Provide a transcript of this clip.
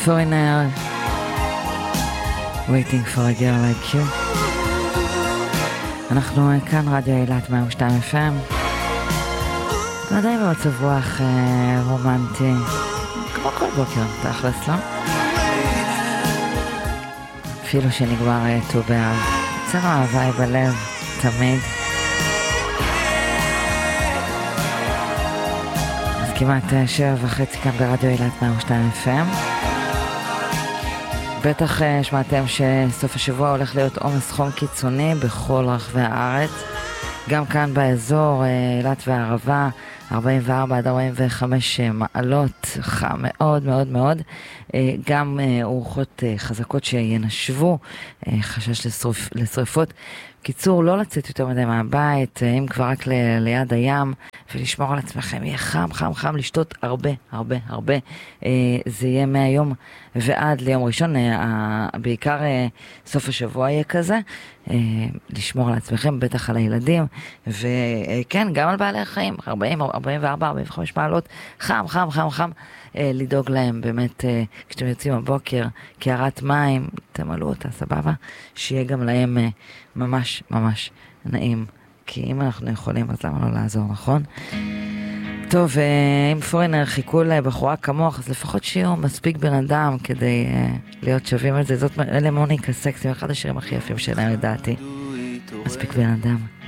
Foreigner, Waiting for a Girl Like You. אנחנו כאן רדיו אילת 102 FM. עדיין במצב רוח רומנטי, כמו כל בוקר, תכלס, לא? אפילו שנגמר ט"ו באב, אצלנו אהבה היא בלב, תמיד. אז כמעט 7:30 כאן ברדיו אילת 102 FM. בטח שמעתם שסוף השבוע הולך להיות עומס חום קיצוני בכל רחבי הארץ. גם כאן באזור, אילת והערבה, 44 עד 45 מעלות, חם מאוד מאוד מאוד. גם רוחות חזקות שינשבו, חשש לשריפות. קיצור, לא לצאת יותר מדי מהבית, אם כבר רק ליד הים, ולשמור על עצמכם. יהיה חם, חם, חם, לשתות הרבה, הרבה, הרבה. זה יהיה מהיום ועד ליום ראשון, בעיקר סוף השבוע יהיה כזה. לשמור על עצמכם, בטח על הילדים, וכן, גם על בעלי החיים, 40, 44, 45 מעלות, חם, חם, חם, חם. לדאוג להם באמת, כשאתם יוצאים הבוקר, קערת מים, תמלאו אותה, סבבה? שיהיה גם להם ממש ממש נעים. כי אם אנחנו יכולים, אז למה לא לעזור, נכון? טוב, אם פורינר חיכו לבחורה כמוך, אז לפחות שיהיו מספיק בן אדם כדי להיות שווים על זה. זאת אלה מוניקה סקסים, אחד השירים הכי יפים שלהם לדעתי. מספיק בן אדם.